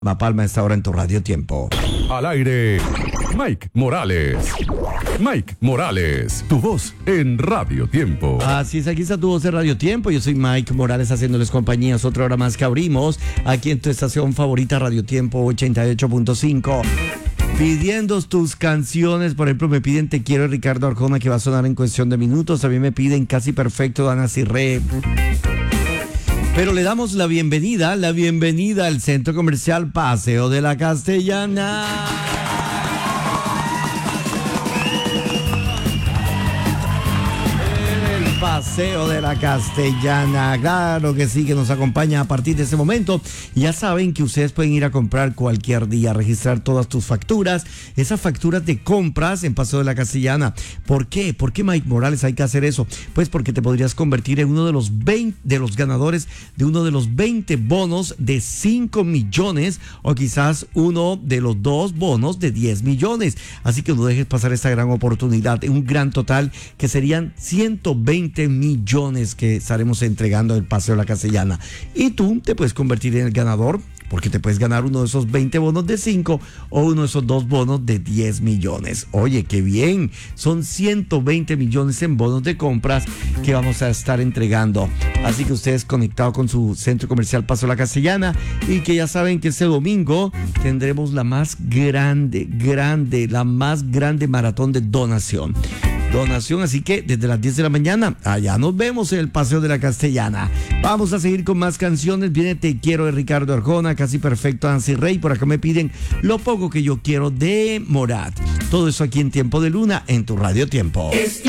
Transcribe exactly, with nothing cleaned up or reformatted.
La Palma está ahora en tu Radio Tiempo. Al aire, Mike Morales. Mike Morales, tu voz en Radio Tiempo. Así es, aquí está tu voz en Radio Tiempo. Yo soy Mike Morales haciéndoles compañía. Es otra hora más que abrimos aquí en tu estación favorita, Radio Tiempo ochenta y ocho punto cinco. Pidiendo tus canciones, por ejemplo, me piden Te Quiero de Ricardo Arjona, que va a sonar en cuestión de minutos. También me piden Casi Perfecto de Ana Cirré. Pero le damos la bienvenida, la bienvenida al Centro Comercial Paseo de la Castellana. Paseo de la Castellana, claro que sí, que nos acompaña a partir de ese momento. Ya saben que ustedes pueden ir a comprar cualquier día, registrar todas tus facturas, esas facturas de compras en Paseo de la Castellana. ¿Por qué? ¿Por qué, Mike Morales, hay que hacer eso? Pues porque te podrías convertir en uno de los veinte de los ganadores de uno de los veinte bonos de cinco millones o quizás uno de los dos bonos de diez millones. Así que no dejes pasar esta gran oportunidad, un gran total que serían ciento veinte millones que estaremos entregando en el Paseo de la Castellana. Y tú te puedes convertir en el ganador, porque te puedes ganar uno de esos veinte bonos de cinco o uno de esos dos bonos de diez millones. Oye, qué bien. Son ciento veinte millones en bonos de compras que vamos a estar entregando. Así que ustedes conectados con su centro comercial Paseo de la Castellana, y que ya saben que este domingo tendremos la más grande, grande, la más grande maratón de donación. Donación, así que desde las diez de la mañana, allá nos vemos en el Paseo de la Castellana. Vamos a seguir con más canciones. Viene Te Quiero de Ricardo Arjona, Casi Perfecto de Ana Cirré. Por acá me piden Lo Poco Que Yo Quiero de Morat. Todo eso aquí en Tiempo de Luna, en tu Radio Tiempo. Es